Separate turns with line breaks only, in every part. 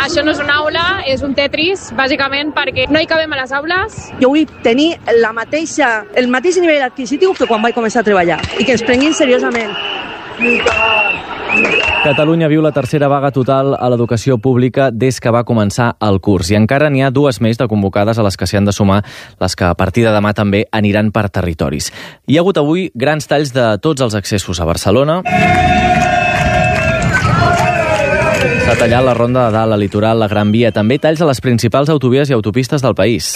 Això no és una aula, és un Tetris, bàsicament perquè no hi cabem a les aules.
Jo vull tenir el mateix nivell adquisitiu que quan vaig començar a treballar i que ens prenguin seriosament.
Catalunya viu la tercera vaga total a l'educació pública des que va començar el curs i encara n'hi ha 2 més de convocades a les que s'hi han de sumar les que a partir de demà també aniran per territoris. Hi ha hagut avui grans talls de tots els accessos a Barcelona. S'ha tallat la Ronda de Dalt, la Litoral, la Gran Via, també talls a les principals autovies i autopistes del país.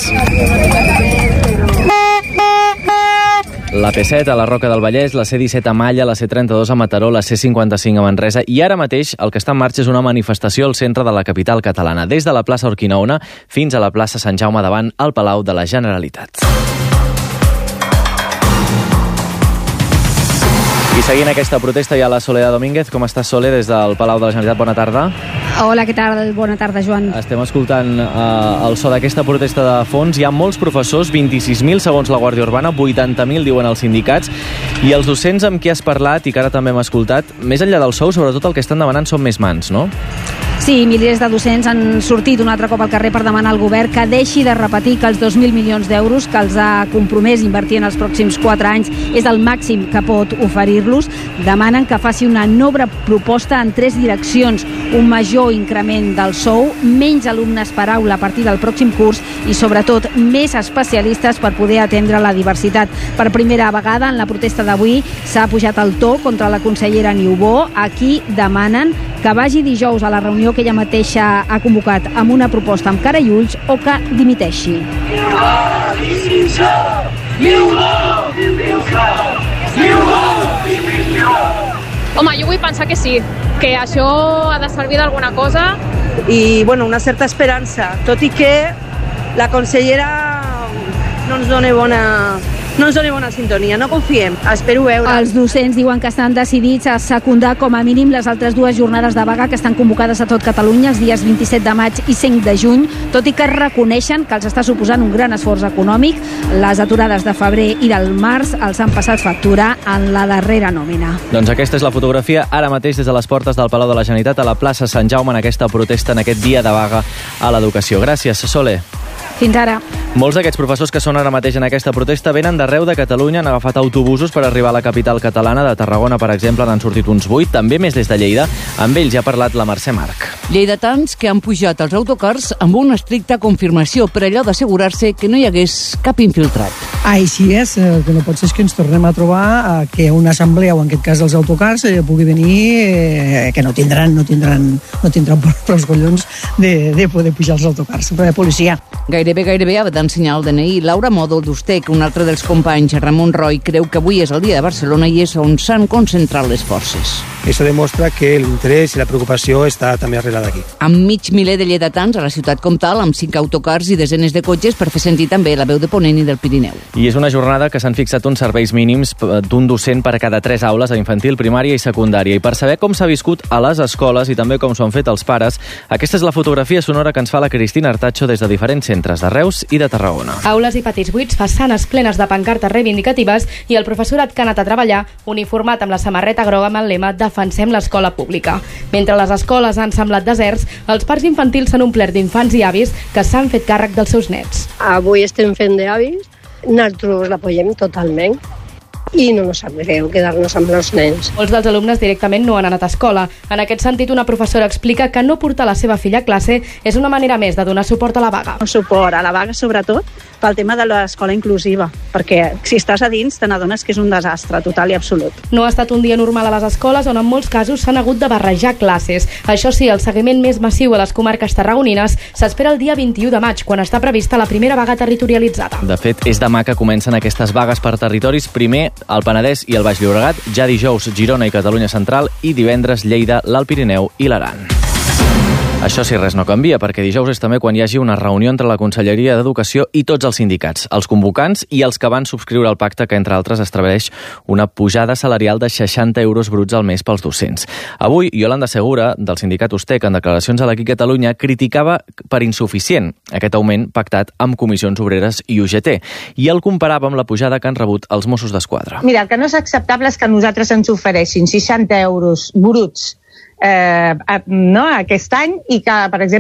La P7 a la Roca del Vallès, la C17 a Malla, la C32 a Mataró, la C55 a Manresa i ara mateix el que està en marxa és una manifestació al centre de la capital catalana, des de la plaça Urquinaona fins a la plaça Sant Jaume davant el Palau de la Generalitat. I seguint aquesta protesta hi ha la Soledad Domínguez. Com estàs, Sole, des del Palau de la Generalitat? Bona tarda.
Hola, què tal? Bona tarda, Joan.
Estem escoltant el so d'aquesta protesta de fons. Hi ha molts professors, 26.000 segons la Guàrdia Urbana, 80.000 diuen els sindicats. I els docents amb qui has parlat i que ara també hem escoltat, més enllà del sou, sobretot el que estan demanant són més mans, no?
Sí, milers de docents han sortit un altre cop al carrer per demanar al govern que deixi de repetir que els 2.000 milions d'euros que els ha compromès invertir en els pròxims 4 anys és el màxim que pot oferir-los. Demanen que faci una nova proposta en 3 direccions, un major increment del sou, menys alumnes per aula a partir del pròxim curs i, sobretot, més especialistes per poder atendre la diversitat. Per primera vegada en la protesta d'avui s'ha pujat el to contra la consellera Niubó. Aquí demanen que vagi dijous a la reunió que ella mateixa ha convocat amb una proposta amb cara i ulls o que dimiteixi.
Home, jo vull pensar que sí, que això ha de servir d'alguna cosa.
I, bueno, una certa esperança, tot i que la consellera no ens dona bona sintonia, no confiem, espero veure.
Els docents diuen que estan decidits a secundar com a mínim les altres 2 jornades de vaga que estan convocades a tot Catalunya els dies 27 de maig i 5 de juny, tot i que reconeixen que els està suposant un gran esforç econòmic. Les aturades de febrer i del març els han passat factura en la darrera nòmina.
Doncs aquesta és la fotografia ara mateix des de les portes del Palau de la Generalitat a la plaça Sant Jaume en aquesta protesta, en aquest dia de vaga a l'educació. Gràcies, Sole.
Fins ara.
Molts d'aquests professors que són ara mateix en aquesta protesta venen d'arreu de Catalunya, han agafat autobusos per arribar a la capital catalana. De Tarragona, per exemple, n'han sortit uns 8, també més des de Lleida. Amb ells ja ha parlat la Mercè Marc.
Lleidatans que han pujat als autocars amb una estricta confirmació per allò d'assegurar-se que no hi hagués cap infiltrat.
Així és, que no pot ser que ens tornem a trobar que una assemblea, o en aquest cas els autocars, pugui venir, que no tindran prou collons de poder pujar als autocars, de policia.
Gairebé ha d'ensenyar el DNI. Laura Mòdol d'Ustec, un altre dels companys, Ramon Roy, creu que avui és el dia de Barcelona i és on s'han concentrat les forces.
Això demostra que l'interès i la preocupació està també arrelada aquí.
Amb mig miler de lleidatans a la ciutat comtal, amb 5 autocars i desenes de cotxes per fer sentir també la veu de Ponent i del Pirineu.
I és una jornada que s'han fixat uns serveis mínims d'un docent per cada 3 aules a infantil, primària i secundària. I per saber com s'ha viscut a les escoles i també com s'ho han fet els pares, aquesta és la fotografia sonora que ens fa la Cristina Artacho des de diferents centres de Reus i de Tarragona.
Aules i patits buits, façanes plenes de pancartes reivindicatives i el professorat que ha anat a treballar uniformat amb la samarreta groga amb el lema Defensem l'escola pública. Mentre les escoles han semblat deserts, els parcs infantils s'han omplert d'infants i avis que s'han fet càrrec dels seus nets.
Avui estem fent d'avis, nosaltres l'apoyem totalment i no ens sap greu quedar-nos amb els nens.
Molts dels alumnes directament no han anat a escola. En aquest sentit, una professora explica que no portar la seva filla a classe és una manera més de donar suport a la vaga.
Suport a la vaga, sobretot, pel tema de l'escola inclusiva, perquè si estàs a dins te n'adones que és un desastre total i absolut.
No ha estat un dia normal a les escoles on en molts casos s'han hagut de barrejar classes. Això sí, el seguiment més massiu a les comarques tarragonines s'espera el dia 21 de maig, quan està prevista la primera vaga territorialitzada.
De fet, és demà que comencen aquestes vagues per territoris, primer al Penedès i al Baix Llobregat, ja dijous Girona i Catalunya Central i divendres Lleida, l'Alt Pirineu i l'Aran. Això si res no canvia, perquè dijous és també quan hi hagi una reunió entre la Conselleria d'Educació i tots els sindicats, els convocants i els que van subscriure el pacte que, entre altres, estableix una pujada salarial de 60 euros bruts al mes pels docents. Avui, Yolanda Segura, del sindicat Ustec, en declaracions a l'Aquí Catalunya, criticava per insuficient aquest augment pactat amb Comissions Obreres i UGT, i el comparava amb la pujada que han rebut els Mossos d'Esquadra.
Mira, el que no és acceptable és que a nosaltres ens ofereixin 60 euros bruts aquest any i que, per exemple,